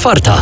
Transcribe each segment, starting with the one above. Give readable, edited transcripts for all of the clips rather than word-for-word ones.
4.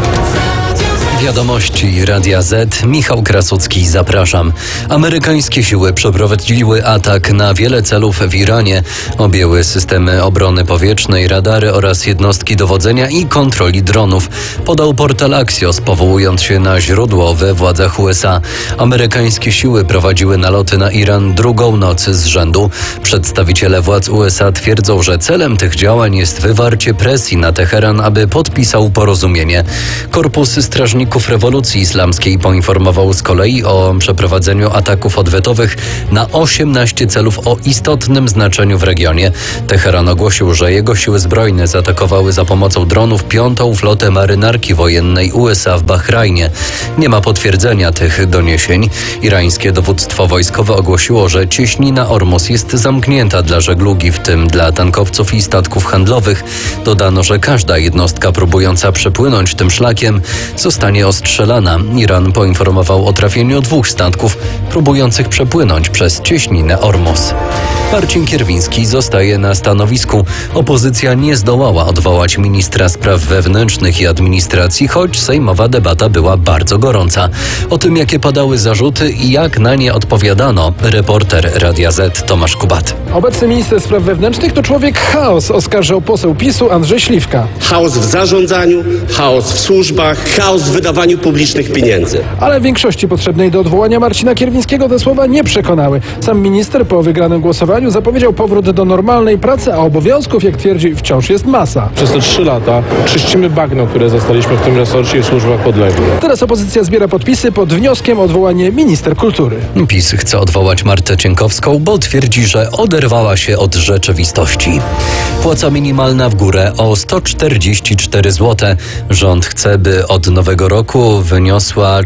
Wiadomości Radia Z. Michał Krasucki, zapraszam. Amerykańskie siły przeprowadziły atak na wiele celów w Iranie. Objęły systemy obrony powietrznej, radary oraz jednostki dowodzenia i kontroli dronów. Podał portal Axios, powołując się na źródło we władzach USA. Amerykańskie siły prowadziły naloty na Iran drugą noc z rzędu. Przedstawiciele władz USA twierdzą, że celem tych działań jest wywarcie presji na Teheran, aby podpisał porozumienie. Korpus Strażników Rewolucji Islamskiej poinformował z kolei o przeprowadzeniu ataków odwetowych na 18 celów o istotnym znaczeniu w regionie. Teheran ogłosił, że jego siły zbrojne zaatakowały za pomocą dronów 5. flotę marynarki wojennej USA w Bahrajnie. Nie ma potwierdzenia tych doniesień. Irańskie dowództwo wojskowe ogłosiło, że cieśnina Ormus jest zamknięta dla żeglugi, w tym dla tankowców i statków handlowych. Dodano, że każda jednostka próbująca przepłynąć tym szlakiem zostanie ostrzelana. Iran poinformował o trafieniu 2 statków próbujących przepłynąć przez cieśninę Ormus. Marcin Kierwiński zostaje na stanowisku. Opozycja nie zdołała odwołać ministra spraw wewnętrznych i administracji, choć sejmowa debata była bardzo gorąca. O tym, jakie padały zarzuty i jak na nie odpowiadano, reporter Radia Z Tomasz Kubat. Obecny minister spraw wewnętrznych to człowiek chaos, oskarżał poseł PiS-u Andrzej Śliwka. Chaos w zarządzaniu, chaos w służbach, chaos w wydawaniu publicznych pieniędzy. Ale większości potrzebnej do odwołania Marcina Kierwińskiego te słowa nie przekonały. Sam minister po wygranym głosowaniu zapowiedział powrót do normalnej pracy, a obowiązków, jak twierdzi, wciąż jest masa. Przez te 3 lata czyścimy bagno, które zostaliśmy w tym resorcie i w służbach podległych. Teraz opozycja zbiera podpisy pod wnioskiem o odwołanie minister kultury. PiS chce odwołać Martę Cienkowską, bo twierdzi, że oderwała się od rzeczywistości. Płaca minimalna w górę o 144 zł. Rząd chce, by od nowego roku wyniosła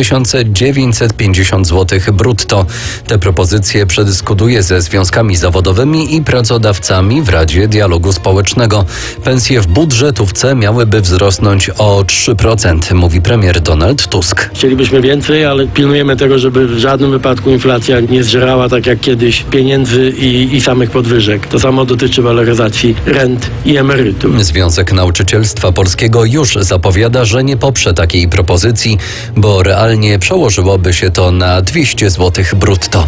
4950 zł brutto. Te propozycje przedyskutuje ze związkami zawodowymi i pracodawcami w Radzie Dialogu Społecznego. Pensje w budżetówce miałyby wzrosnąć o 3%, mówi premier Donald Tusk. Chcielibyśmy więcej, ale pilnujemy tego, żeby w żadnym wypadku inflacja nie zżerała tak jak kiedyś pieniędzy i samych podwyżek. To samo dotyczy waloryzacji rent i emerytur. Związek Nauczycielstwa Polskiego już zapowiada, że nie poprze takiej propozycji, bo realnie przełożyłoby się to na 200 zł brutto.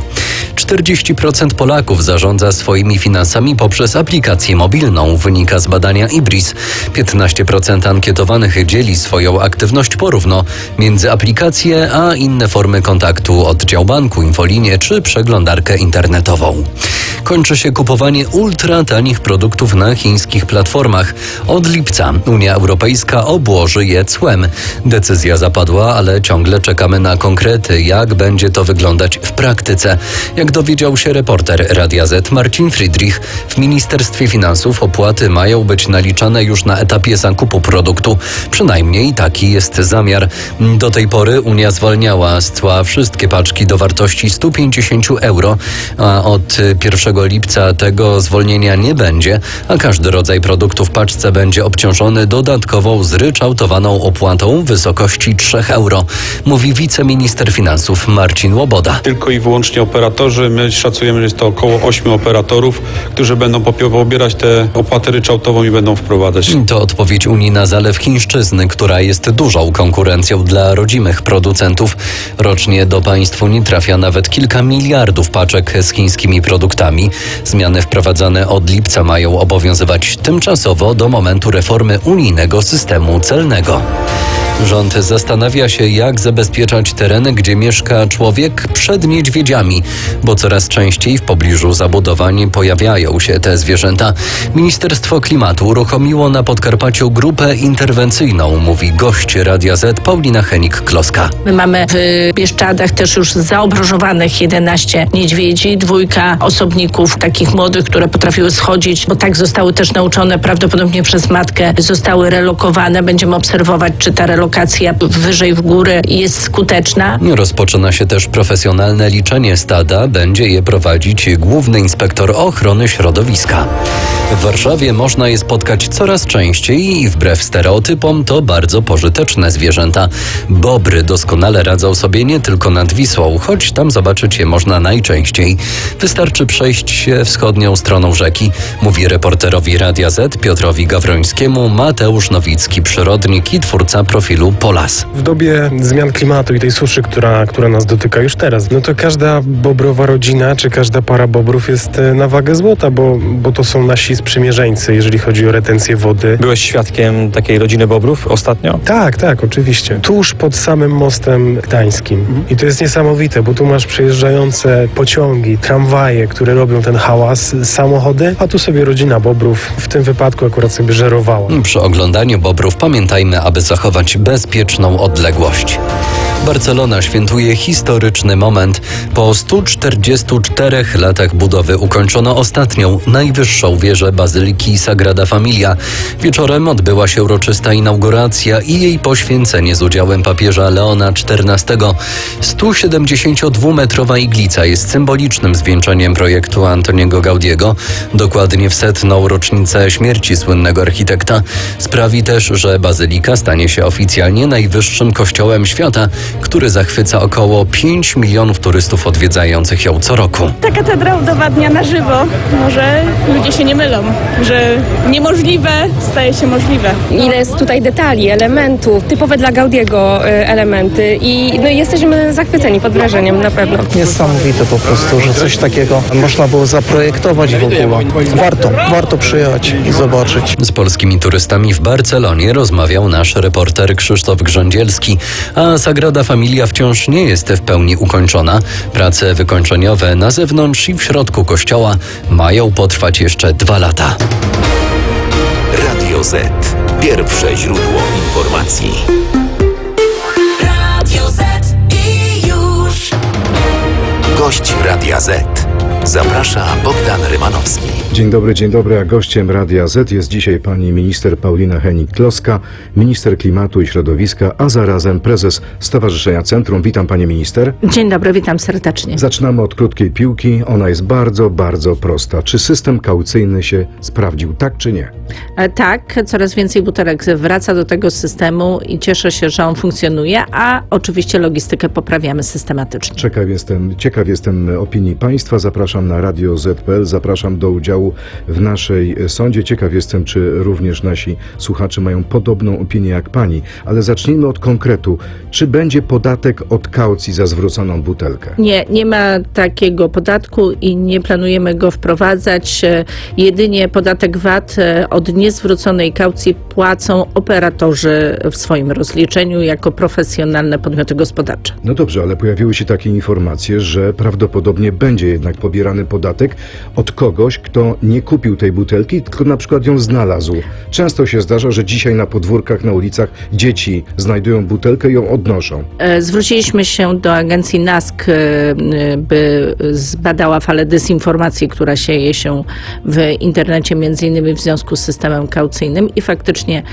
40% Polaków zarządza swoimi finansami poprzez aplikację mobilną, wynika z badania IBRIS. 15% ankietowanych dzieli swoją aktywność porówno między aplikacje a inne formy kontaktu, oddział banku, infolinię czy przeglądarkę internetową. Kończy się kupowanie ultratanich produktów na chińskich platformach. Od lipca Unia Europejska obłoży je cłem. Decyzja zapadła, ale ciągle czekamy na konkrety, jak będzie to wyglądać w praktyce. Jak dowiedział się reporter Radia Z Marcin Friedrich, w Ministerstwie Finansów opłaty mają być naliczane już na etapie zakupu produktu. Przynajmniej taki jest zamiar. Do tej pory Unia zwalniała z cła wszystkie paczki do wartości 150 euro, a od 1 lipca tego zwolnienia nie będzie, a każdy rodzaj produktu w paczce będzie obciążony dodatkową zryczałtowaną opłatą w wysokości 3 euro, mówi wiceminister finansów Marcin Łoboda. Tylko i wyłącznie operatorzy. My szacujemy, że jest to około 8 operatorów, którzy będą pobierać tę opłatę ryczałtową i będą wprowadzać. To odpowiedź Unii na zalew chińszczyzny, która jest dużą konkurencją dla rodzimych producentów. Rocznie do państw Unii trafia nawet kilka miliardów paczek z chińskimi produktami. Zmiany wprowadzane od lipca mają obowiązywać tymczasowo do momentu reformy unijnego systemu celnego. Rząd zastanawia się, jak zabezpieczać tereny, gdzie mieszka człowiek przed niedźwiedziami, bo coraz częściej w pobliżu zabudowań pojawiają się te zwierzęta. Ministerstwo Klimatu uruchomiło na Podkarpaciu grupę interwencyjną, mówi gość Radia Z Paulina Henik-Kloska. My mamy w Bieszczadach też już zaobrożowanych 11 niedźwiedzi, 2 osobników takich młodych, które potrafiły schodzić, bo tak zostały też nauczone prawdopodobnie przez matkę, zostały relokowane. Będziemy obserwować, czy ta relokacja lokacja wyżej w górę jest skuteczna. Rozpoczyna się też profesjonalne liczenie stada. Będzie je prowadzić Główny Inspektor Ochrony Środowiska. W Warszawie można je spotkać coraz częściej i wbrew stereotypom to bardzo pożyteczne zwierzęta. Bobry doskonale radzą sobie nie tylko nad Wisłą, choć tam zobaczyć je można najczęściej. Wystarczy przejść się wschodnią stroną rzeki, mówi reporterowi Radia Z Piotrowi Gawrońskiemu Mateusz Nowicki, przyrodnik i twórca profilu Polas. W dobie zmian klimatu i tej suszy, która nas dotyka już teraz, no to każda bobrowa rodzina, czy każda para bobrów jest na wagę złota, bo to są nasi sprzymierzeńcy, jeżeli chodzi o retencję wody. Byłeś świadkiem takiej rodziny bobrów ostatnio? Tak, oczywiście. Tuż pod samym mostem gdańskim. I to jest niesamowite, bo tu masz przejeżdżające pociągi, tramwaje, które robią ten hałas, samochody, a tu sobie rodzina bobrów, w tym wypadku akurat sobie żerowała. Przy oglądaniu bobrów pamiętajmy, aby zachować bezpieczną odległość. Barcelona świętuje historyczny moment. Po 144 latach budowy ukończono ostatnią, najwyższą wieżę Bazyliki Sagrada Familia. Wieczorem odbyła się uroczysta inauguracja i jej poświęcenie z udziałem papieża Leona XIV. 172-metrowa iglica jest symbolicznym zwieńczeniem projektu Antoniego Gaudiego. Dokładnie w 100. rocznicę śmierci słynnego architekta. Sprawi też, że Bazylika stanie się oficjalnie najwyższym kościołem świata, który zachwyca około 5 milionów turystów odwiedzających ją co roku. Ta katedra udowadnia na żywo, że ludzie się nie mylą, że niemożliwe staje się możliwe. Ile jest tutaj detali, elementów, typowe dla Gaudiego elementy i jesteśmy zachwyceni, pod wrażeniem na pewno. Niesamowite po prostu, że coś takiego można było zaprojektować w ogóle. Warto przyjechać i zobaczyć. Z polskimi turystami w Barcelonie rozmawiał nasz reporter Krzysztof Grządzielski, a Sagrada Familia wciąż nie jest w pełni ukończona. Prace wykończeniowe na zewnątrz i w środku kościoła mają potrwać jeszcze 2 lata. Radio Z. Pierwsze źródło informacji. Radio Z i już. Gość Radia Z. Zaprasza Bogdan Rymanowski. Dzień dobry, a gościem Radia Z jest dzisiaj pani minister Paulina Hennig-Kloska, minister klimatu i środowiska, a zarazem prezes Stowarzyszenia Centrum. Witam pani minister. Dzień dobry, witam serdecznie. Zaczynamy od krótkiej piłki. Ona jest bardzo, bardzo prosta. Czy system kaucyjny się sprawdził, tak czy nie? Tak, coraz więcej butelek wraca do tego systemu i cieszę się, że on funkcjonuje, a oczywiście logistykę poprawiamy systematycznie. Ciekaw jestem opinii państwa. Zapraszam na Radio Z.pl, zapraszam do udziału w naszej sądzie. Ciekaw jestem, czy również nasi słuchacze mają podobną opinię jak pani. Ale zacznijmy od konkretu. Czy będzie podatek od kaucji za zwróconą butelkę? Nie ma takiego podatku i nie planujemy go wprowadzać. Jedynie podatek VAT od niezwróconej kaucji płacą operatorzy w swoim rozliczeniu jako profesjonalne podmioty gospodarcze. No dobrze, ale pojawiły się takie informacje, że prawdopodobnie będzie jednak pobierany podatek od kogoś, kto nie kupił tej butelki, tylko na przykład ją znalazł. Często się zdarza, że dzisiaj na podwórkach, na ulicach dzieci znajdują butelkę i ją odnoszą. Zwróciliśmy się do agencji NASK, by zbadała falę dezinformacji, która sieje się w internecie, między innymi w związku z systemem kaucyjnym i faktycznie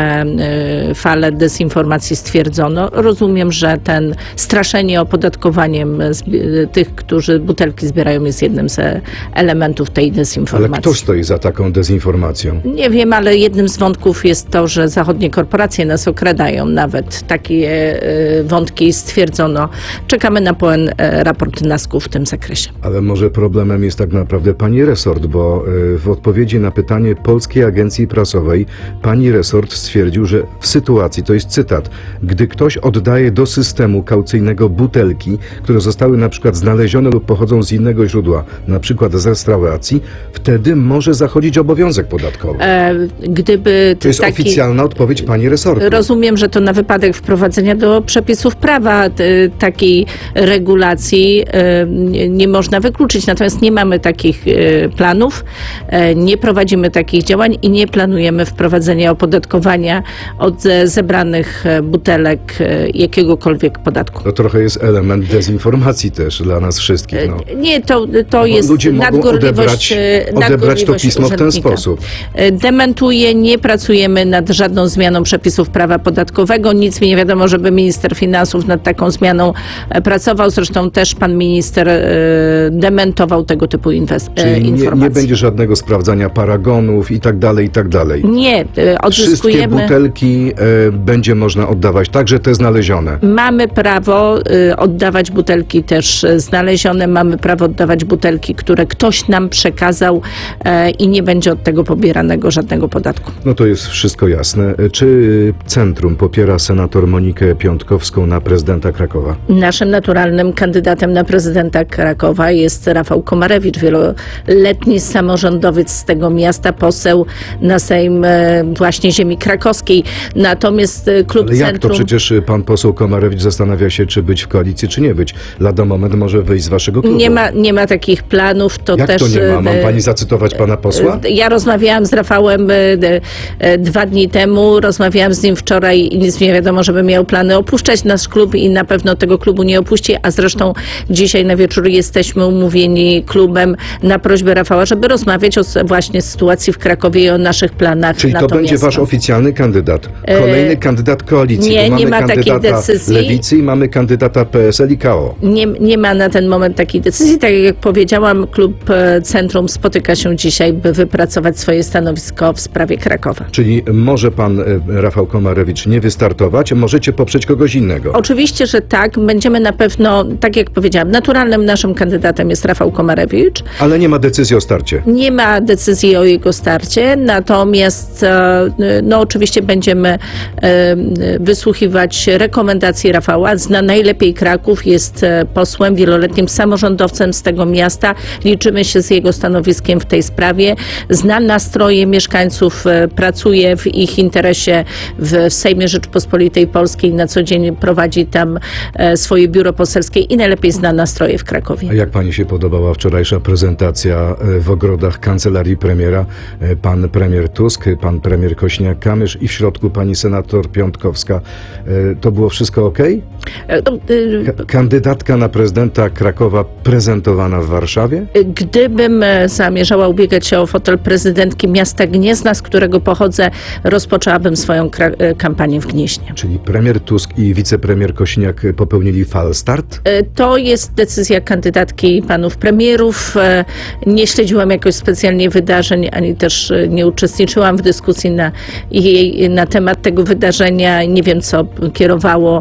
falę dezinformacji stwierdzono. Rozumiem, że ten straszenie opodatkowaniem tych, którzy butelki zbierają, jest jednym z elementów tej dezinformacji. Ale kto stoi za taką dezinformacją? Nie wiem, ale jednym z wątków jest to, że zachodnie korporacje nas okradają. Nawet takie wątki stwierdzono. Czekamy na pełen raport NASK-u w tym zakresie. Ale może problemem jest tak naprawdę pani resort, bo w odpowiedzi na pytanie Polskiej Agencji Prasowej pani resort stwierdził, że w sytuacji, to jest cytat, gdy ktoś oddaje do systemu kaucyjnego butelki, które zostały na przykład znalezione lub pochodzą z innego źródła, na przykład z restauracji, wtedy może zachodzić obowiązek podatkowy. Gdyby to jest oficjalna odpowiedź pani resortu. Rozumiem, że to na wypadek wprowadzenia do przepisów prawa takiej regulacji nie można wykluczyć. Natomiast nie mamy takich planów, nie prowadzimy takich działań i nie planujemy wprowadzenia opodatkowania od zebranych butelek jakiegokolwiek podatku. To trochę jest element dezinformacji też dla nas wszystkich. No. Nie, to to jest ludzie mogą nadgorliwość odebrać to pismo w ten urzędnika. sposób. Dementuję, nie pracujemy nad żadną zmianą przepisów prawa podatkowego. Nic mi nie wiadomo, żeby minister finansów nad taką zmianą pracował. Zresztą też pan minister dementował tego typu Czyli informacje. nie będzie żadnego sprawdzania paragonów i tak dalej, i tak dalej. Nie, Wszystkie odzyskujemy... butelki będzie można oddawać, także te znalezione. Mamy prawo oddawać butelki też znalezione, mamy prawo oddawać butelki, które ktoś nam przekazał i nie będzie od tego pobieranego żadnego podatku. No to jest wszystko jasne. Czy centrum popiera senator Monikę Piątkowską na prezydenta Krakowa? Naszym naturalnym kandydatem na prezydenta Krakowa jest Rafał Komarewicz, wieloletni samorządowiec z tego miasta, poseł na Sejm właśnie ziemi krakowskiej. Natomiast klub Ale jak Centrum... to przecież pan poseł Komarewicz zastanawia się, czy być w koalicji, czy nie być. Lada moment może wyjść z waszego klubu. Nie ma takich planów. To Jak też, to nie ma? Mam pani zacytować pana posła? Ja rozmawiałam z Rafałem 2 dni temu, rozmawiałam z nim wczoraj i nic mi nie wiadomo, żeby miał plany opuszczać nasz klub i na pewno tego klubu nie opuści, a zresztą dzisiaj na wieczór jesteśmy umówieni klubem na prośbę Rafała, żeby rozmawiać o właśnie sytuacji w Krakowie i o naszych planach Czyli na to to będzie miasto. wasz oficjalny kandydat. Kolejny kandydat koalicji. nie, bo mamy nie ma takiej kandydata decyzji. Lewicy i mamy kandydata PSL i KO. Nie ma na ten moment takiej decyzji. Tak jak powiedziałam, klub Centrum spotyka się dzisiaj, by wypracować swoje stanowisko w sprawie Krakowa. Czyli może pan Rafał Komarewicz nie wystartować, możecie poprzeć kogoś innego. Oczywiście, że tak. Będziemy na pewno, tak jak powiedziałam, naturalnym naszym kandydatem jest Rafał Komarewicz. Ale nie ma decyzji o starcie. Nie ma decyzji o jego starcie, natomiast no oczywiście będziemy wysłuchiwać rekomendacji Rafała. Zna najlepiej Kraków, jest posłem, wieloletnim samorządowcem z tego miasta. Liczymy się z jego stanowiskiem w tej sprawie. Zna nastroje mieszkańców, pracuje w ich interesie w Sejmie Rzeczypospolitej Polskiej. Na co dzień prowadzi tam swoje biuro poselskie i najlepiej zna nastroje w Krakowie. A jak pani się podobała wczorajsza prezentacja w ogrodach kancelarii premiera? Pan premier Tusk, pan premier Kośniak-Kamysz i w środku pani senator Piątkowska. To było wszystko ok? Kandydatka na prezydenta Krakowa prezentowana w Warszawie? Gdybym zamierzała ubiegać się o fotel prezydentki miasta Gniezna, z którego pochodzę, rozpoczęłabym swoją kampanię w Gnieźnie. Czyli premier Tusk i wicepremier Kosiniak popełnili falstart? To jest decyzja kandydatki i panów premierów. Nie śledziłam jakoś specjalnie wydarzeń, ani też nie uczestniczyłam w dyskusji na temat tego wydarzenia. Nie wiem, co kierowało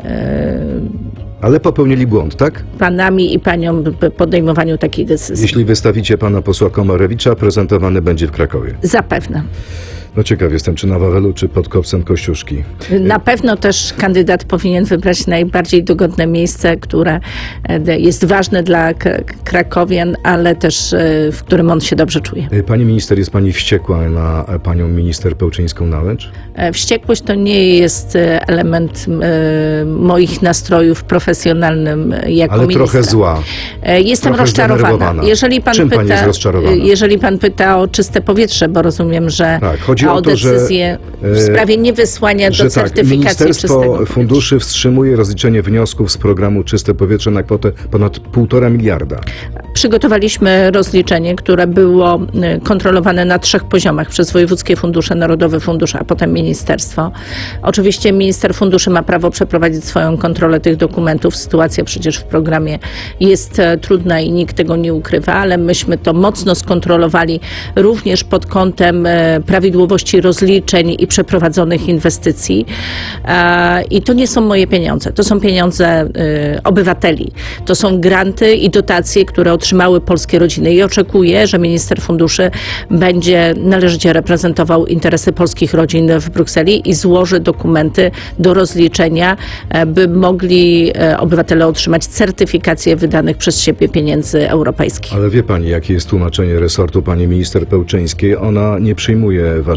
Ale popełnili błąd, tak? panami i paniom w podejmowaniu takiej decyzji. Jeśli wystawicie pana posła Komarewicza, prezentowany będzie w Krakowie. Zapewne. No ciekaw jestem, czy na Wawelu, czy pod kopcem Kościuszki. Na pewno też kandydat powinien wybrać najbardziej dogodne miejsce, które jest ważne dla krakowian, ale też w którym on się dobrze czuje. Pani minister, jest pani wściekła na panią minister Pełczyńską-Nałęcz? Wściekłość to nie jest element moich nastrojów profesjonalnym jako ale ministra. trochę zła. Jestem trochę rozczarowana. zdenerwowana. Czym pani jest rozczarowana? Jeżeli pan pyta o czyste powietrze, bo rozumiem, że Tak, chodzi o to, decyzję w sprawie niewysłania do certyfikacji Ministerstwo czystego Funduszy wstrzymuje rozliczenie wniosków z programu Czyste Powietrze na kwotę ponad 1,5 miliarda. Przygotowaliśmy rozliczenie, które było kontrolowane na 3 poziomach przez wojewódzkie fundusze, Narodowy Fundusz, a potem ministerstwo. Oczywiście minister funduszy ma prawo przeprowadzić swoją kontrolę tych dokumentów. Sytuacja przecież w programie jest trudna i nikt tego nie ukrywa, ale myśmy to mocno skontrolowali również pod kątem prawidłowości rozliczeń i przeprowadzonych inwestycji. I to nie są moje pieniądze, to są pieniądze obywateli. To są granty i dotacje, które otrzymały polskie rodziny i oczekuję, że minister funduszy będzie należycie reprezentował interesy polskich rodzin w Brukseli i złoży dokumenty do rozliczenia, by mogli obywatele otrzymać certyfikację wydanych przez siebie pieniędzy europejskich. Ale wie pani, jakie jest tłumaczenie resortu pani minister Pełczyńskiej? Ona nie przyjmuje waszych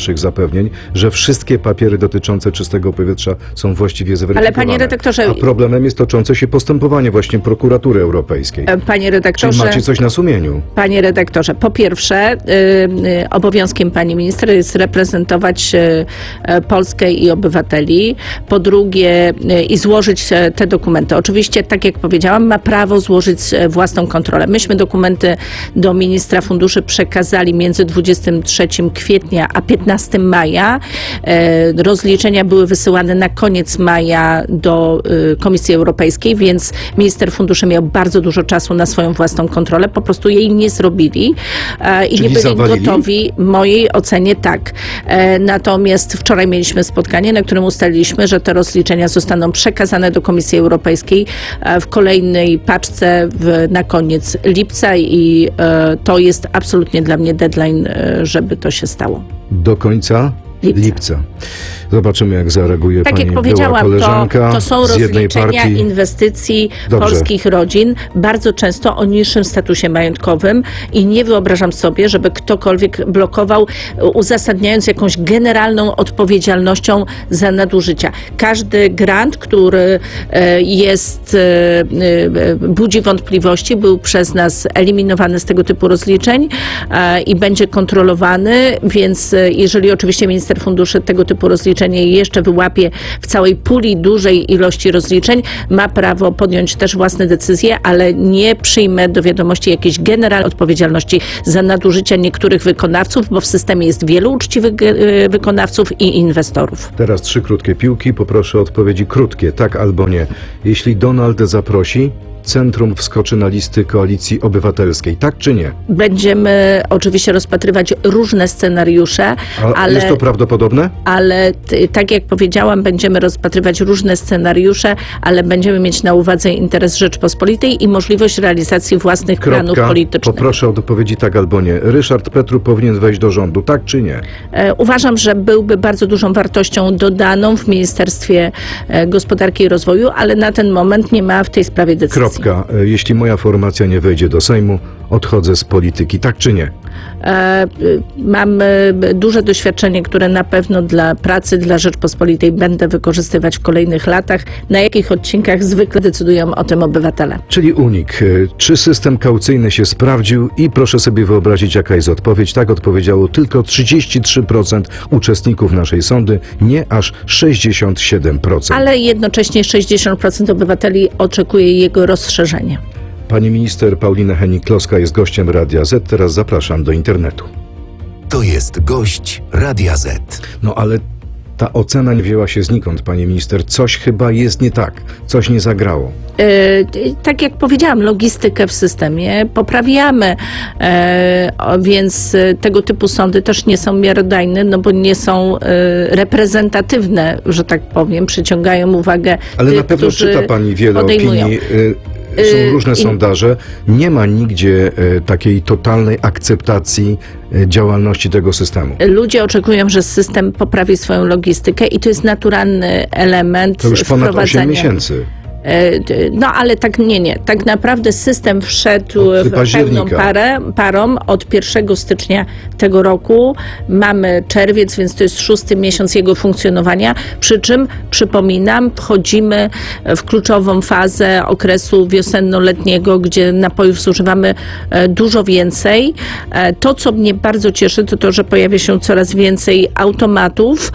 waszych zapewnień, że wszystkie papiery dotyczące czystego powietrza są właściwie zweryfikowane. Ale panie redaktorze... A problemem jest toczące się postępowanie właśnie prokuratury europejskiej. Panie redaktorze... Czy macie coś na sumieniu? Panie redaktorze, po pierwsze obowiązkiem pani minister jest reprezentować Polskę i obywateli. Po drugie i złożyć te dokumenty. Oczywiście, tak jak powiedziałam, ma prawo złożyć własną kontrolę. Myśmy dokumenty do ministra funduszy przekazali między 23 kwietnia a 15 maja. Rozliczenia były wysyłane na koniec maja do Komisji Europejskiej, więc minister funduszy miał bardzo dużo czasu na swoją własną kontrolę. Po prostu jej nie zrobili i Czyli nie byli zawalili? gotowi. W mojej ocenie tak. Natomiast wczoraj mieliśmy spotkanie, na którym ustaliliśmy, że te rozliczenia zostaną przekazane do Komisji Europejskiej w kolejnej paczce na koniec lipca i to jest absolutnie dla mnie deadline, żeby to się stało. Do końca lipca. Zobaczymy, jak zareaguje tak pani jak była powiedziałam, koleżanka to są z jednej rozliczenia partii. inwestycji Dobrze. polskich rodzin, bardzo często o niższym statusie majątkowym i nie wyobrażam sobie, żeby ktokolwiek blokował, uzasadniając jakąś generalną odpowiedzialnością za nadużycia. Każdy grant, który budzi wątpliwości, był przez nas eliminowany z tego typu rozliczeń i będzie kontrolowany, więc jeżeli oczywiście minister funduszy tego typu rozliczenie jeszcze wyłapie w całej puli dużej ilości rozliczeń, ma prawo podjąć też własne decyzje, ale nie przyjmę do wiadomości jakiejś generalnej odpowiedzialności za nadużycia niektórych wykonawców, bo w systemie jest wielu uczciwych wykonawców i inwestorów. Teraz 3 krótkie piłki. Poproszę o odpowiedzi krótkie, tak albo nie. Jeśli Donald zaprosi, Centrum wskoczy na listy Koalicji Obywatelskiej, tak czy nie? Będziemy oczywiście rozpatrywać różne scenariusze, ale... Jest to prawdopodobne? Ale tak jak powiedziałam, będziemy rozpatrywać różne scenariusze, ale będziemy mieć na uwadze interes Rzeczpospolitej i możliwość realizacji własnych planów politycznych. Poproszę o odpowiedzi tak albo nie. Ryszard Petru powinien wejść do rządu, tak czy nie? Uważam, że byłby bardzo dużą wartością dodaną w Ministerstwie Gospodarki i Rozwoju, ale na ten moment nie ma w tej sprawie decyzji. Jeśli moja formacja nie wejdzie do Sejmu, odchodzę z polityki, tak czy nie? Mam duże doświadczenie, które na pewno dla pracy, dla Rzeczpospolitej będę wykorzystywać w kolejnych latach. Na jakich odcinkach zwykle decydują o tym obywatele. Czyli unik. Czy system kaucyjny się sprawdził? I proszę sobie wyobrazić, jaka jest odpowiedź. Tak odpowiedziało tylko 33% uczestników naszej sądy, nie aż 67%. Ale jednocześnie 60% obywateli oczekuje jego rozszerzenia. Pani minister Paulina Hennig-Kloska jest gościem Radia Z. Teraz zapraszam do internetu. To jest gość Radia Z. No ale ta ocena nie wzięła się znikąd, pani minister. Coś chyba jest nie tak. Coś nie zagrało. Tak jak powiedziałam, logistykę w systemie poprawiamy, więc tego typu sądy też nie są miarodajne, no bo nie są reprezentatywne, że tak powiem, przyciągają uwagę Ale tych, na pewno czyta pani wiele podejmują. opinii. Są różne sondaże. Nie ma nigdzie takiej totalnej akceptacji działalności tego systemu. Ludzie oczekują, że system poprawi swoją logistykę i to jest naturalny element To już ponad 8 wprowadzenia. miesięcy. No ale tak nie. Tak naprawdę system wszedł w pełną parą od 1 stycznia tego roku. Mamy czerwiec, więc to jest 6. miesiąc jego funkcjonowania. Przy czym, przypominam, wchodzimy w kluczową fazę okresu wiosenno-letniego, gdzie napojów zużywamy dużo więcej. To, co mnie bardzo cieszy, to to, że pojawia się coraz więcej automatów.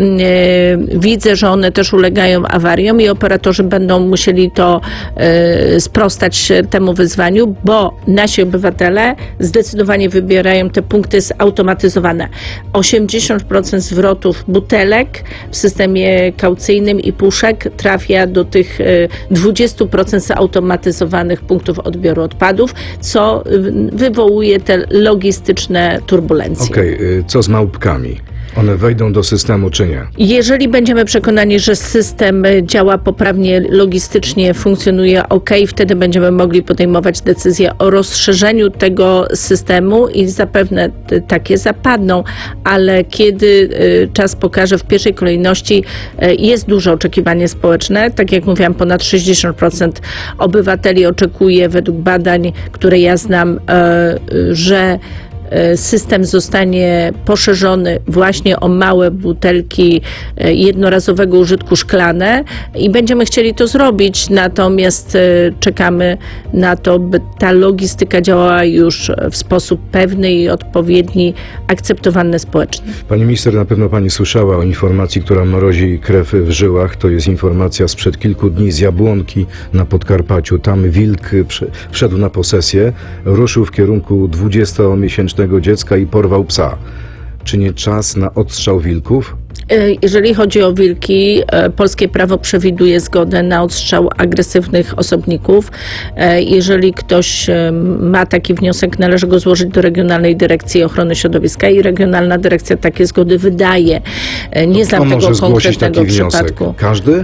Widzę, że one też ulegają awariom i operatorzy będą musieli to sprostać temu wyzwaniu, bo nasi obywatele zdecydowanie wybierają te punkty zautomatyzowane. 80% zwrotów butelek w systemie kaucyjnym i puszek trafia do tych 20% zautomatyzowanych punktów odbioru odpadów, co wywołuje te logistyczne turbulencje. Okej, co z małpkami? One wejdą do systemu, czy nie? Jeżeli będziemy przekonani, że system działa poprawnie, logistycznie funkcjonuje ok, wtedy będziemy mogli podejmować decyzję o rozszerzeniu tego systemu i zapewne takie zapadną, ale kiedy czas pokaże, w pierwszej kolejności jest duże oczekiwanie społeczne. Tak jak mówiłam, ponad 60% obywateli oczekuje według badań, które ja znam, że system zostanie poszerzony właśnie o małe butelki jednorazowego użytku szklane i będziemy chcieli to zrobić, natomiast czekamy na to, by ta logistyka działała już w sposób pewny i odpowiedni, akceptowalny społecznie. Pani minister, na pewno pani słyszała o informacji, która mrozi krew w żyłach. To jest informacja sprzed kilku dni z Jabłonki na Podkarpaciu. Tam wilk wszedł na posesję, ruszył w kierunku 20-miesięcznego dziecka i porwał psa. Czy nie czas na odstrzał wilków? Jeżeli chodzi o wilki, polskie prawo przewiduje zgodę na odstrzał agresywnych osobników. Jeżeli ktoś ma taki wniosek, należy go złożyć do Regionalnej Dyrekcji Ochrony Środowiska i Regionalna Dyrekcja takie zgody wydaje. Nie znam tego konkretnego przypadku. Każdy?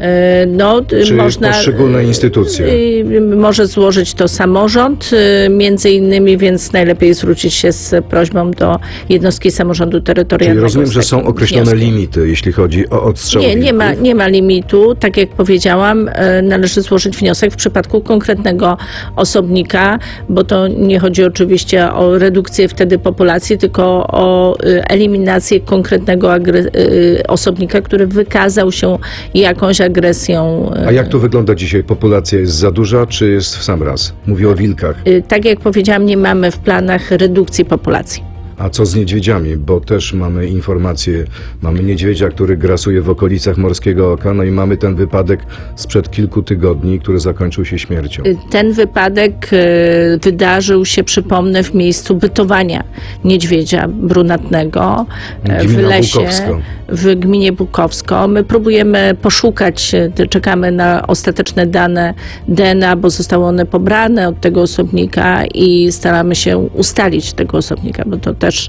Czy poszczególne instytucje? Może złożyć to samorząd, między innymi, więc najlepiej zwrócić się z prośbą do jednostki samorządu terytorialnego. Czyli rozumiem, że są określone limity, jeśli chodzi o odstrzał wilków? Nie ma limitu. Tak jak powiedziałam, należy złożyć wniosek w przypadku konkretnego osobnika, bo to nie chodzi oczywiście o redukcję wtedy populacji, tylko o eliminację konkretnego osobnika, który wykazał się jakąś agresją. A jak to wygląda dzisiaj? Populacja jest za duża, czy jest w sam raz? Mówię o wilkach. Tak jak powiedziałam, nie mamy w planach redukcji populacji. A co z niedźwiedziami? Bo też mamy informacje, mamy niedźwiedzia, który grasuje w okolicach Morskiego Oka, no i mamy ten wypadek sprzed kilku tygodni, który zakończył się śmiercią. Ten wypadek wydarzył się, przypomnę, w miejscu bytowania niedźwiedzia brunatnego w lesie, w gminie Bukowsko. My próbujemy poszukać, czekamy na ostateczne dane DNA, bo zostały one pobrane od tego osobnika i staramy się ustalić tego osobnika, bo to też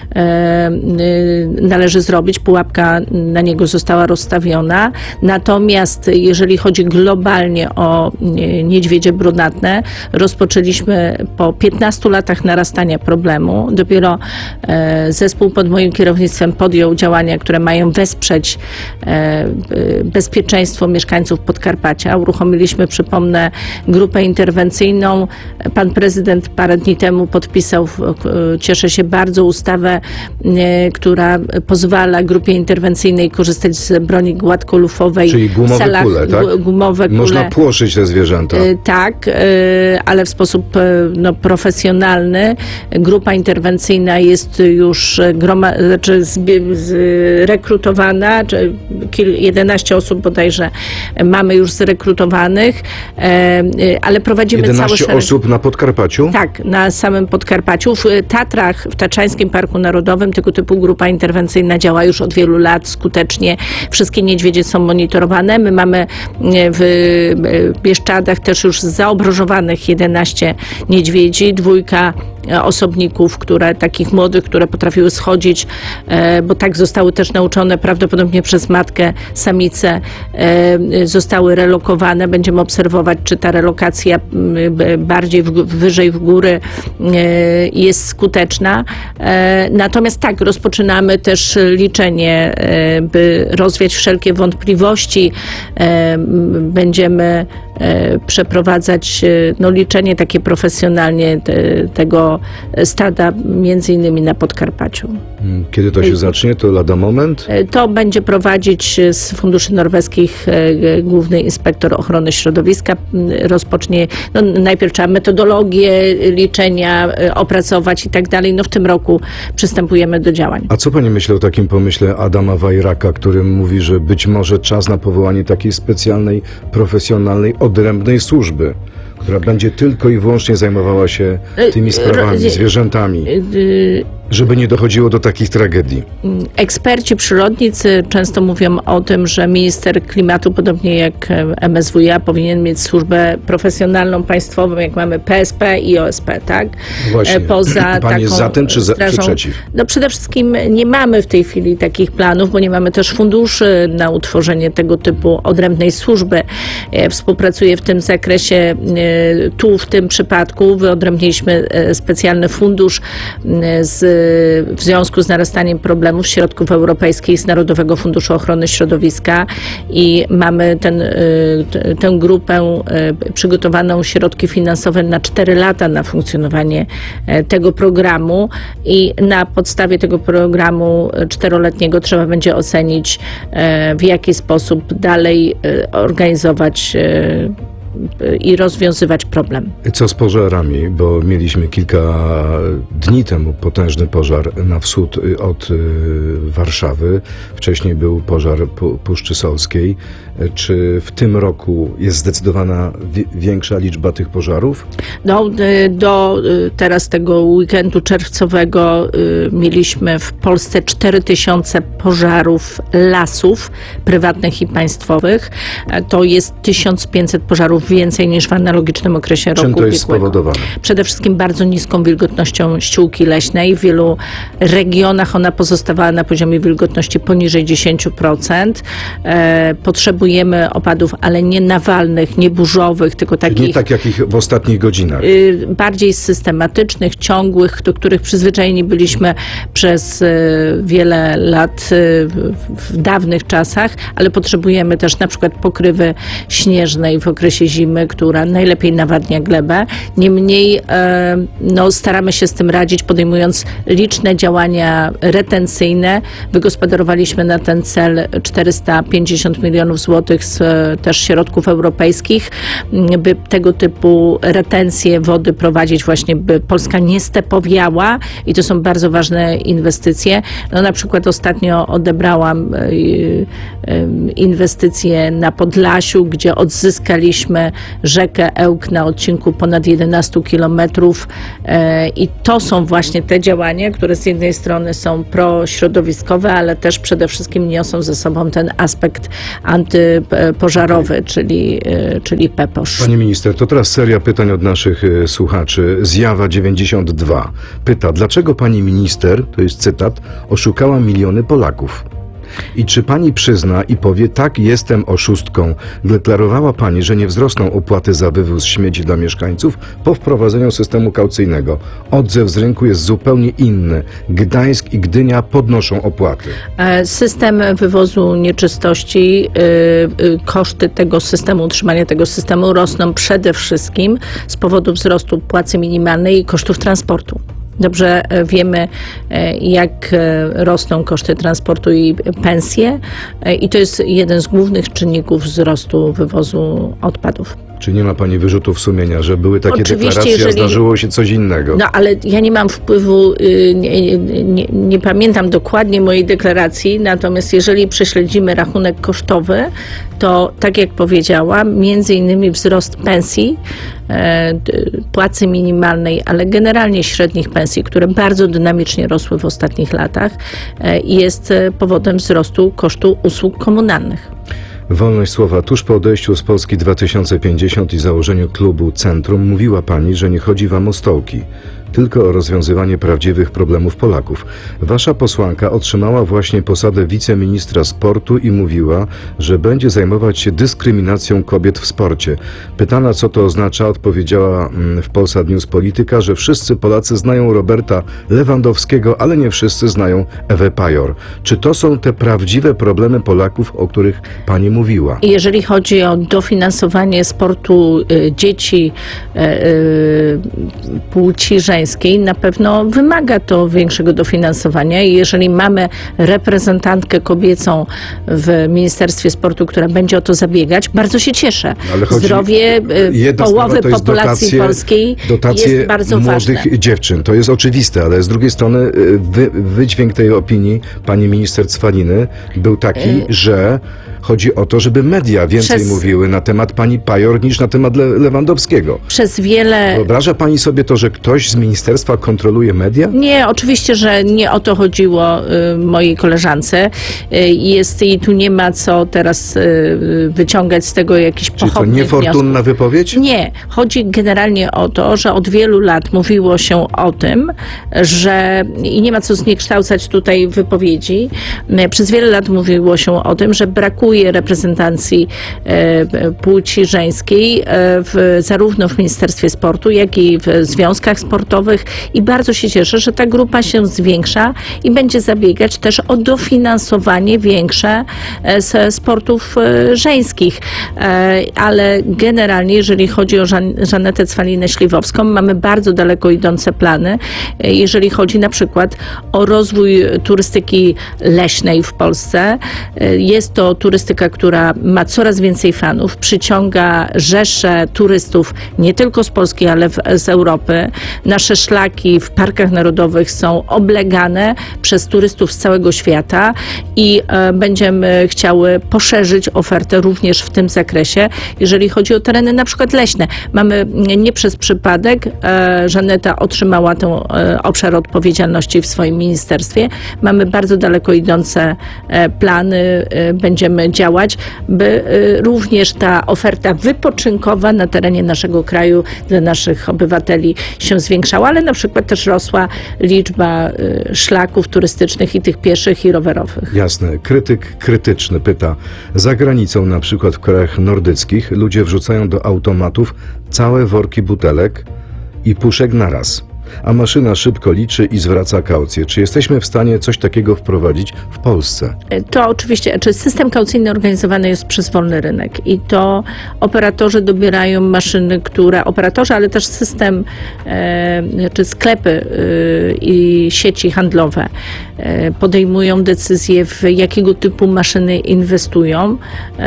należy zrobić. Pułapka na niego została rozstawiona. Natomiast jeżeli chodzi globalnie o niedźwiedzie brunatne, rozpoczęliśmy po 15 latach narastania problemu. Dopiero zespół pod moim kierownictwem podjął działania, które mają wesprzeć bezpieczeństwo mieszkańców Podkarpacia. Uruchomiliśmy, przypomnę, grupę interwencyjną. Pan prezydent parę dni temu podpisał, cieszę się bardzo, ustawę, która pozwala grupie interwencyjnej korzystać z broni gładkolufowej. Czyli gumowe kule, tak? Gumowe kule. Można płoszyć te zwierzęta. Tak, ale w sposób rekrutowana. Grupa interwencyjna jest już zrekrutowana, 11 osób bodajże mamy już zrekrutowanych, ale prowadzimy 11 osób na Podkarpaciu? Tak, na samym Podkarpaciu. W Tatrach, w Tatrzańskim Parku Narodowym tego typu grupa interwencyjna działa już od wielu lat skutecznie. Wszystkie niedźwiedzie są monitorowane. My mamy w Bieszczadach też już zaobrożowanych 11 niedźwiedzi, 2 osobników, takich młodych, które potrafiły schodzić, bo tak zostały też nauczone prawdopodobnie przez matkę, samice, zostały relokowane. Będziemy obserwować, czy ta relokacja bardziej wyżej w góry jest skuteczna. Natomiast tak, rozpoczynamy też liczenie, by rozwiać wszelkie wątpliwości. Będziemy przeprowadzać liczenie takie profesjonalnie tego stada, między innymi na Podkarpaciu. Kiedy to się zacznie? To lada moment? To będzie prowadzić z funduszy norweskich główny inspektor ochrony środowiska. Rozpocznie, najpierw trzeba metodologię liczenia opracować i tak dalej. W tym roku przystępujemy do działań. A co pani myśli o takim pomyśle Adama Wajraka, który mówi, że być może czas na powołanie takiej specjalnej, profesjonalnej, odrębnej służby, która będzie tylko i wyłącznie zajmowała się tymi sprawami, zwierzętami, żeby nie dochodziło do takich tragedii? Eksperci przyrodnicy często mówią o tym, że minister klimatu, podobnie jak MSWiA, powinien mieć służbę profesjonalną, państwową, jak mamy PSP i OSP, tak? Właśnie. Poza Pani taką jest za tym, czy przeciw? Przede wszystkim nie mamy w tej chwili takich planów, bo nie mamy też funduszy na utworzenie tego typu odrębnej służby. Współpracuję w tym zakresie. Tu w tym przypadku wyodrębniliśmy specjalny fundusz z w związku z narastaniem problemów środków europejskich z Narodowego Funduszu Ochrony Środowiska i mamy tę grupę przygotowaną środki finansowe na 4 lata na funkcjonowanie tego programu i na podstawie tego programu 4-letniego trzeba będzie ocenić, w jaki sposób dalej organizować i rozwiązywać problem. Co z pożarami? Bo mieliśmy kilka dni temu potężny pożar na wschód od Warszawy. Wcześniej był pożar Puszczy Solskiej. Czy w tym roku jest zdecydowana większa liczba tych pożarów? No, do teraz tego weekendu czerwcowego mieliśmy w Polsce 4000 pożarów lasów prywatnych i państwowych. To jest 1500 pożarów więcej niż w analogicznym okresie roku ubiegłego. Czym to jest spowodowane? Przede wszystkim bardzo niską wilgotnością ściółki leśnej. W wielu regionach ona pozostawała na poziomie wilgotności poniżej 10%. Potrzebujemy opadów, ale nie nawalnych, nie burzowych, tylko takich... Nie tak jak ich w ostatnich godzinach. Bardziej systematycznych, ciągłych, do których przyzwyczajeni byliśmy przez wiele lat w dawnych czasach, ale potrzebujemy też na przykład pokrywy śnieżnej w okresie zimy, która najlepiej nawadnia glebę. Niemniej staramy się z tym radzić, podejmując liczne działania retencyjne. Wygospodarowaliśmy na ten cel 450 milionów złotych z też środków europejskich, by tego typu retencje wody prowadzić właśnie, by Polska nie stepowiała i to są bardzo ważne inwestycje. No, na przykład ostatnio odebrałam inwestycje na Podlasiu, gdzie odzyskaliśmy rzekę Ełk na odcinku ponad 11 kilometrów i to są właśnie te działania, które z jednej strony są prośrodowiskowe, ale też przede wszystkim niosą ze sobą ten aspekt antypożarowy, czyli PEPOSZ. Pani minister, to teraz seria pytań od naszych słuchaczy. Zjawa 92 pyta, dlaczego pani minister, to jest cytat, oszukała miliony Polaków? I czy pani przyzna i powie, tak, jestem oszustką? Deklarowała pani, że nie wzrosną opłaty za wywóz śmieci dla mieszkańców po wprowadzeniu systemu kaucyjnego. Odzew z rynku jest zupełnie inny. Gdańsk i Gdynia podnoszą opłaty. System wywozu nieczystości, koszty tego systemu, utrzymania tego systemu rosną przede wszystkim z powodu wzrostu płacy minimalnej i kosztów transportu. Dobrze wiemy, jak rosną koszty transportu i pensje i to jest jeden z głównych czynników wzrostu wywozu odpadów. Czy nie ma pani wyrzutów sumienia, że były takie deklaracje, a zdarzyło się coś innego? No ale ja nie mam wpływu, nie pamiętam dokładnie mojej deklaracji, natomiast jeżeli prześledzimy rachunek kosztowy, to tak jak powiedziałam, między innymi wzrost pensji, płacy minimalnej, ale generalnie średnich pensji, które bardzo dynamicznie rosły w ostatnich latach, jest powodem wzrostu kosztu usług komunalnych. Wolność słowa. Tuż po odejściu z Polski 2050 i założeniu klubu Centrum mówiła pani, że nie chodzi wam o stołki, tylko o rozwiązywanie prawdziwych problemów Polaków. Wasza posłanka otrzymała właśnie posadę wiceministra sportu i mówiła, że będzie zajmować się dyskryminacją kobiet w sporcie. Pytana, co to oznacza, odpowiedziała w Polsat News Polityka, że wszyscy Polacy znają Roberta Lewandowskiego, ale nie wszyscy znają Ewę Pajor. Czy to są te prawdziwe problemy Polaków, o których pani mówiła? Jeżeli chodzi o dofinansowanie sportu dzieci płci żeńskiej, na pewno wymaga to większego dofinansowania i jeżeli mamy reprezentantkę kobiecą w Ministerstwie Sportu, która będzie o to zabiegać, bardzo się cieszę. Zdrowie połowy populacji polskiej jest bardzo ważne. Młodych dziewczyn, to jest oczywiste, ale z drugiej strony wydźwięk tej opinii pani minister Cwaliny był taki, że chodzi o to, żeby media więcej mówiły na temat pani Pajor niż na temat Lewandowskiego. Przez wiele... Wyobraża pani sobie to, że ktoś z ministerstwa kontroluje media? Nie, oczywiście, że nie o to chodziło mojej koleżance. I tu nie ma co teraz wyciągać z tego jakichś pochopnych wniosków. Czy to niefortunna wypowiedź? Nie. Chodzi generalnie o to, że od wielu lat mówiło się o tym, że i nie ma co zniekształcać tutaj wypowiedzi. Przez wiele lat mówiło się o tym, że brakuje reprezentacji płci żeńskiej zarówno w Ministerstwie Sportu, jak i w związkach sportowych, handlowych i bardzo się cieszę, że ta grupa się zwiększa i będzie zabiegać też o dofinansowanie większe z sportów żeńskich. Ale generalnie, jeżeli chodzi o Żanetę Cwalinę-Śliwowską, mamy bardzo daleko idące plany, jeżeli chodzi na przykład o rozwój turystyki leśnej w Polsce. Jest to turystyka, która ma coraz więcej fanów, przyciąga rzesze turystów nie tylko z Polski, ale z Europy. Nasze szlaki w parkach narodowych są oblegane przez turystów z całego świata i będziemy chciały poszerzyć ofertę również w tym zakresie, jeżeli chodzi o tereny na przykład leśne. Mamy nie przez przypadek, Żaneta otrzymała ten obszar odpowiedzialności w swoim ministerstwie. Mamy bardzo daleko idące plany, będziemy działać, by również ta oferta wypoczynkowa na terenie naszego kraju dla naszych obywateli się zwiększała, ale na przykład też rosła liczba szlaków turystycznych i tych pieszych i rowerowych. Jasne. Krytyk krytyczny pyta, za granicą, na przykład w krajach nordyckich, ludzie wrzucają do automatów całe worki butelek i puszek naraz, a maszyna szybko liczy i zwraca kaucję. Czy jesteśmy w stanie coś takiego wprowadzić w Polsce? To oczywiście, system kaucyjny organizowany jest przez wolny rynek i to operatorzy dobierają maszyny, ale też system, czy sklepy i sieci handlowe podejmują decyzje, w jakiego typu maszyny inwestują.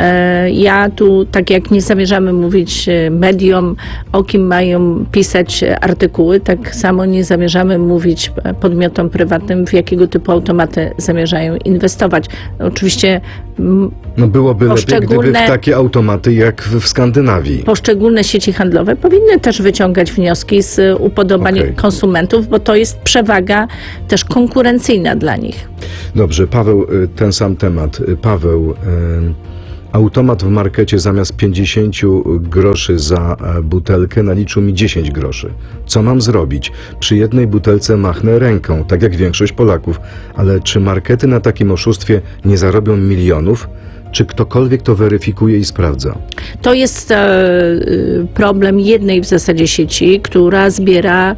Ja tu, tak jak nie zamierzamy mówić mediom, o kim mają pisać artykuły, tak samo nie zamierzamy mówić podmiotom prywatnym, w jakiego typu automaty zamierzają inwestować. Oczywiście byłoby lepiej, gdyby w takie automaty jak w Skandynawii. Poszczególne sieci handlowe powinny też wyciągać wnioski z upodobań konsumentów, bo to jest przewaga też konkurencyjna dla nich. Dobrze, Paweł, ten sam temat. Paweł, automat w markecie zamiast 50 groszy za butelkę naliczył mi 10 groszy. Co mam zrobić? Przy jednej butelce machnę ręką, tak jak większość Polaków. Ale czy markety na takim oszustwie nie zarobią milionów? Czy ktokolwiek to weryfikuje i sprawdza? To jest problem jednej w zasadzie sieci, która zbiera,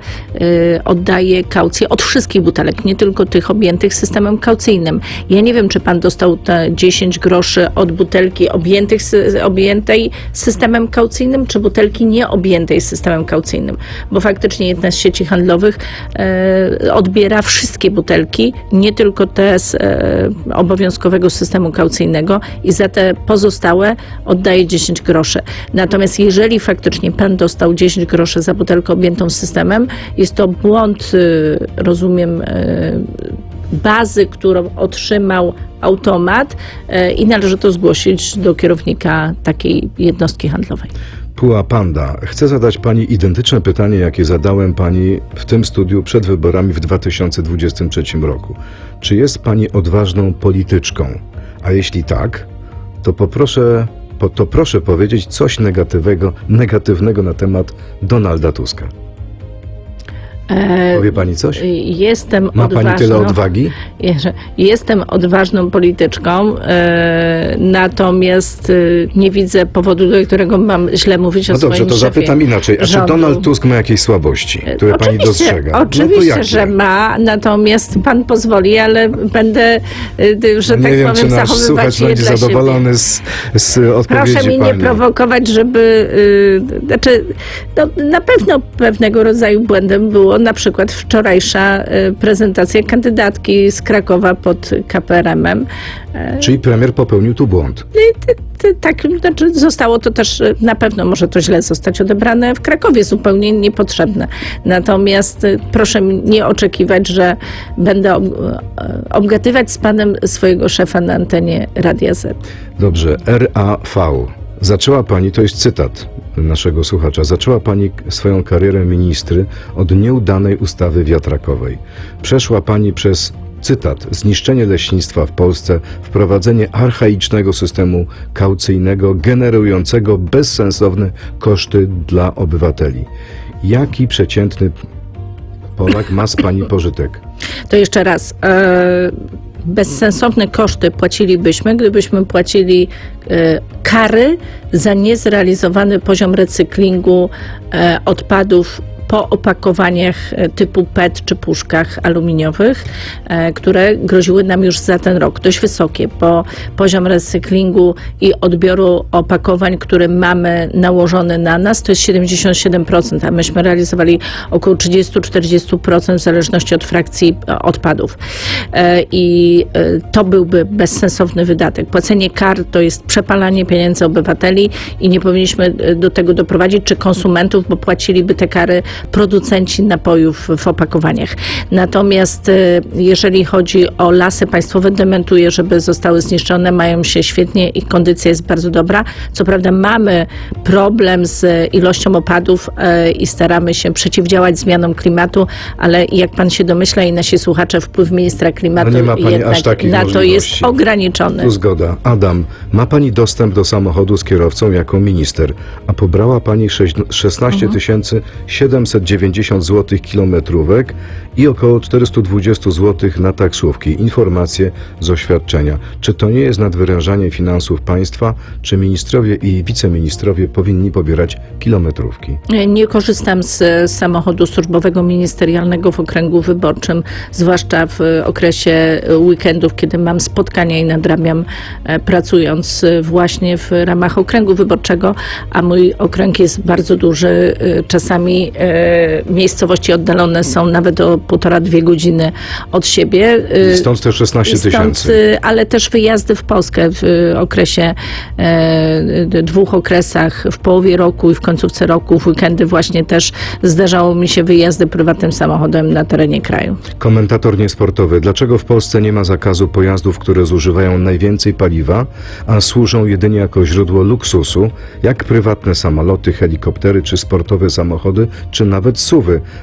oddaje kaucję od wszystkich butelek, nie tylko tych objętych systemem kaucyjnym. Ja nie wiem, czy pan dostał te 10 groszy od butelki objętej systemem kaucyjnym, czy butelki nieobjętej systemem kaucyjnym, bo faktycznie jedna z sieci handlowych odbiera wszystkie butelki, nie tylko te z obowiązkowego systemu kaucyjnego, i za te pozostałe oddaje 10 groszy. Natomiast jeżeli faktycznie pan dostał 10 groszy za butelkę objętą systemem, jest to błąd, rozumiem, bazy, którą otrzymał automat i należy to zgłosić do kierownika takiej jednostki handlowej. Puła Panda. Chcę zadać pani identyczne pytanie, jakie zadałem pani w tym studiu przed wyborami w 2023 roku. Czy jest pani odważną polityczką? A jeśli tak, to proszę powiedzieć coś negatywnego na temat Donalda Tuska. Powie pani coś? Ma pani tyle odwagi? Jestem odważną polityczką, natomiast nie widzę powodu, do którego mam źle mówić o swoim szefie. Dobrze, to zapytam inaczej. A czy Donald Tusk ma jakieś słabości, które pani dostrzega? Oczywiście, że ma, natomiast pan pozwoli, ale będę, że tak powiem, czy nasz słuchacz będzie zadowolony z odpowiedzi Proszę mnie nie prowokować, żeby... na pewno pewnego rodzaju błędem było na przykład wczorajsza prezentacja kandydatki z Krakowa pod KPRM-em. Czyli premier popełnił tu błąd. Tak, znaczy zostało to też, na pewno może to źle zostać odebrane w Krakowie, zupełnie niepotrzebne. Natomiast proszę nie oczekiwać, że będę obgadywać z panem swojego szefa na antenie Radia Z. Dobrze, RAV. Zaczęła pani, to jest cytat naszego słuchacza, zaczęła pani swoją karierę ministry od nieudanej ustawy wiatrakowej. Przeszła pani przez, cytat, zniszczenie leśnictwa w Polsce, wprowadzenie archaicznego systemu kaucyjnego generującego bezsensowne koszty dla obywateli. Jaki przeciętny Polak ma z pani pożytek? To jeszcze raz. Bezsensowne koszty płacilibyśmy, gdybyśmy płacili kary za niezrealizowany poziom recyklingu odpadów po opakowaniach typu PET czy puszkach aluminiowych, które groziły nam już za ten rok. Dość wysokie, bo poziom recyklingu i odbioru opakowań, który mamy nałożony na nas, to jest 77%, a myśmy realizowali około 30-40% w zależności od frakcji odpadów. I to byłby bezsensowny wydatek. Płacenie kar to jest przepalanie pieniędzy obywateli i nie powinniśmy do tego doprowadzić, czy konsumentów, bo płaciliby te kary producenci napojów w opakowaniach. Natomiast jeżeli chodzi o lasy państwowe, dementuję, żeby zostały zniszczone, mają się świetnie, ich kondycja jest bardzo dobra. Co prawda mamy problem z ilością opadów i staramy się przeciwdziałać zmianom klimatu, ale jak pan się domyśla i nasi słuchacze, wpływ ministra klimatu nie ma pani jednak aż takich na to możliwości. jest ograniczony. Tu zgoda. Adam, ma pani dostęp do samochodu z kierowcą jako minister, a pobrała pani 16 790 zł kilometrówek i około 420 zł na taksówki. Informacje z oświadczenia. Czy to nie jest nadwyrężanie finansów państwa? Czy ministrowie i wiceministrowie powinni pobierać kilometrówki? Nie korzystam z samochodu służbowego ministerialnego w okręgu wyborczym, zwłaszcza w okresie weekendów, kiedy mam spotkania i nadrabiam pracując właśnie w ramach okręgu wyborczego, a mój okręg jest bardzo duży. Czasami miejscowości oddalone są nawet o 1,5-2 godziny od siebie. I stąd te 16 000. Ale też wyjazdy w Polskę w okresie, 2 okresach, w połowie roku i w końcówce roku, w weekendy właśnie też zdarzało mi się wyjazdy prywatnym samochodem na terenie kraju. Komentator niesportowy. Dlaczego w Polsce nie ma zakazu pojazdów, które zużywają najwięcej paliwa, a służą jedynie jako źródło luksusu, jak prywatne samoloty, helikoptery czy sportowe samochody, czy nawet SUV-y?